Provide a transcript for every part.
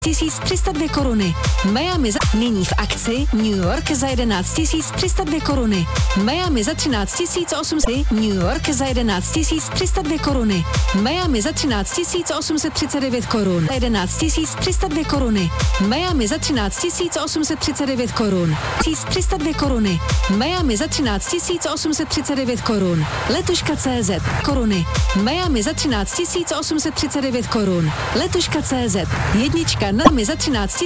302 koruny. Miami nyní v akci New York za 11 302 koruny. Miami za 13 800. New York za 11 302 koruny. Miami za 13 839 korun. 11 302 koruny. Miami za 13 839 korun. 302 koruny. Miami za 13 839 korun. Letuška CZ koruny. Miami za 13 839 korun. Letuška CZ jednička na mi za 13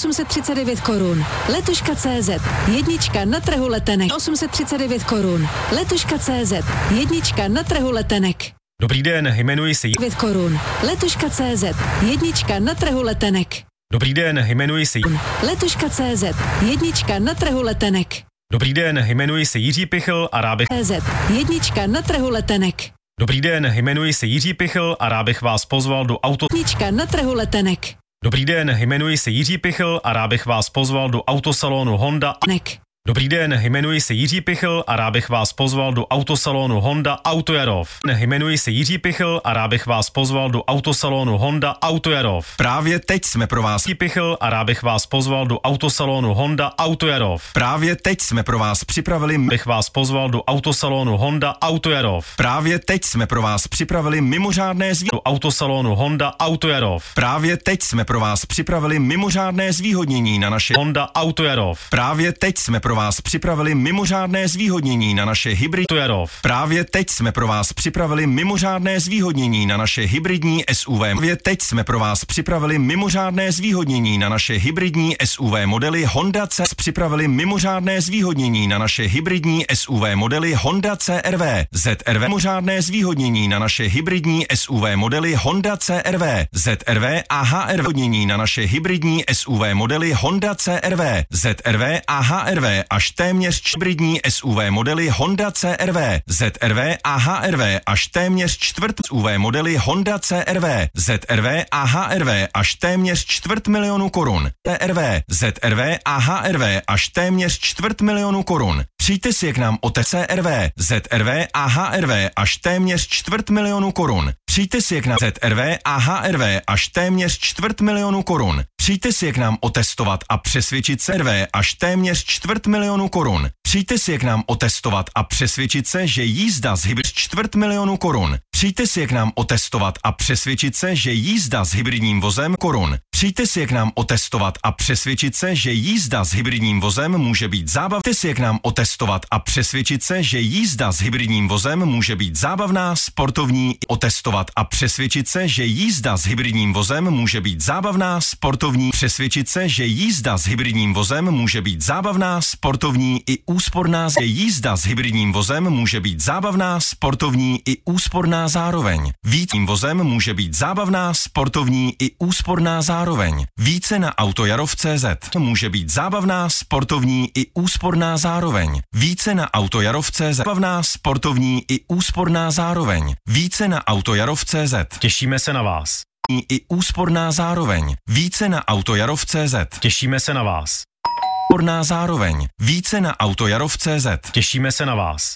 839 korun. Letuška CZ jednička na trhu letenek 839 korun. Letuška CZ jednička na trhu letenek. Dobrý den, jmenuji se 9 korun. Letuška CZ jednička na trhu letenek. Dobrý den, jmenuji se Letuška CZ jednička na trhu letenek. Dobrý den, jmenuji se Jiří Pichl a rád bych CZ jednička na trhu letenek. Dobrý den, jmenuji se Jiří Pichl a rád bych vás pozval do auto Jednička na trhu letenek. Dobrý den, jmenuji se Jiří Pichl a rád bych vás pozval do autosalonu Honda. Dobrý den, jmenuji se Jiří Pichl a rád bych vás pozval do autosalonu Honda Autojarov. Jmenuji se Jiří Pichl a rád bych vás pozval do autosalonu Honda Autojarov. Právě teď jsme pro vás Jiří Pichl a rád bych vás pozval do autosalonu Honda Autojarov. Právě teď jsme pro vás připravili Bych vás pozval do autosalonu Honda Autojarov. Právě teď jsme pro vás připravili mimořádné Do autosalonu Honda Autojarov. Právě teď jsme pro vás připravili mimořádné zvýhodnění na naše Honda Autojarov. Právě teď jsme pro vás připravili mimořádné zvýhodnění na naše hybrid Autojarov. Právě teď jsme pro vás připravili mimořádné zvýhodnění na naše hybridní SUV. Právě teď jsme pro vás připravili mimořádné zvýhodnění na naše hybridní SUV modely Honda C. Připravili mimořádné zvýhodnění na naše hybridní SUV modely Honda CR-V, ZR-V. Mimořádné zvýhodnění na naše hybridní SUV modely Honda CR-V, ZR-V a HR. Zvýhodnění na naše hybridní SUV modely Honda CR-V, ZR-V a HR-V až téměř hybridní SUV modely Honda CR-V, ZR-V a HR-V až téměř čtvrt SUV modely Honda CR-V, ZR-V a HR-V až téměř 250 000 korun. CR-V, ZR-V a HR-V až téměř 250 000 korun. Přijďte si k nám o CR-V, ZR-V a HR-V až téměř 250 000 korun. Přijďte si k nám ZR-V a HR-V až téměř 250 000 korun. Přijďte si k nám otestovat a přesvědčit se RV až téměř 250 000 korun. Přijďte si k nám otestovat a přesvědčit se, že jízda s hybrid 250 000 korun. Přijďte si k nám otestovat a přesvědčit se, že jízda s hybridním vozem korun. Přijďte si k nám otestovat a přesvědčit se, že jízda s hybridním vozem může být zábavná. Přijďte si k nám otestovat a přesvědčit se, že jízda s hybridním vozem může být zábavná, sportovní. Otestovat a přesvědčit se, že jízda s hybridním vozem může být zábavná, sportovní. Přesvědčit se, že jízda s hybridním vozem může být zábavná, sportovní i úsporná. Jízda s hybridním vozem může být zábavná, sportovní i úsporná zároveň. Vícím vozem může být zábavná, sportovní i úsporná zároveň. Více na Autojarov.cz. Může být zábavná, sportovní i úsporná zároveň. Více na Autojarov.cz. Zábavná, sportovní i úsporná zároveň. Více na Autojarov.cz. Těšíme se na vás. I úsporná zároveň. Více na Autojarov.cz. Těšíme se na vás. Úsporná zároveň. Více na Autojarov.cz. Těšíme se na vás.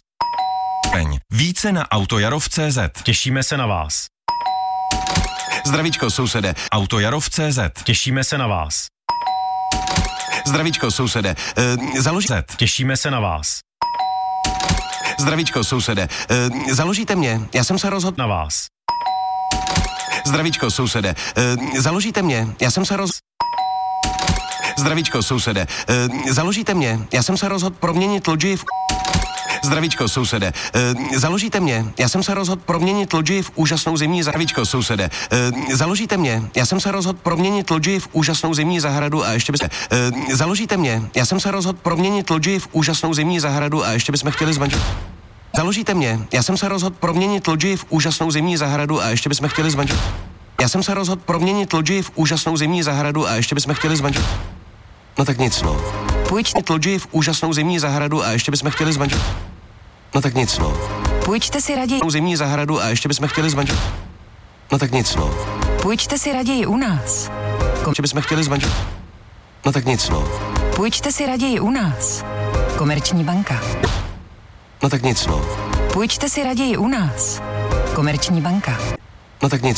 Více na Autojarov.cz. Těšíme se na vás. Zdravíčko, sousede. Autojarov.cz. Těšíme se na vás. Zdravíčko, sousede. Těšíme se na vás. Zdravíčko, sousede. Založíte mě? Já jsem se rozhodl Na vás. Zdravíčko, sousede. Založíte mě? Já jsem se Zdravíčko, sousede. Založíte mě? Já jsem se rozhodl proměnit lodži v Zdravíčko, sousede. Založíte mě? Já jsem se rozhodl proměnit lodži v úžasnou zimní Zdravíčko, sousede. Založíte mě? Já jsem se rozhodl proměnit lodži v úžasnou zimní zahradu a ještě byste Založíte mě? Já jsem se rozhodl proměnit lodži v úžasnou zimní zahradu a ještě bychom chtěli zmanžit. Založíte mě? Já jsem se rozhodl proměnit lodži v úžasnou zimní zahradu a ještě bychom chtěli zmanžit. Já jsem se rozhodl proměnit lodži v úžasnou zimní zahradu a ještě bychom chtěli zmanžit. No tak nic, no. Půjčte lodži v úžasnou zimní zahradu a ještě bychom chtěli zmanžit. No tak nic, no. Půjčte si raději zimní zahradu a ještě bychom chtěli zmanžit. No tak nic, no. Půjčte si raději u nás. Ještě bychom chtěli zmanžit. No tak nic, no. Půjčte si raději u nás. Komerční banka. No tak nic, no. Půjčte si raději u nás. Komerční banka. No tak nic.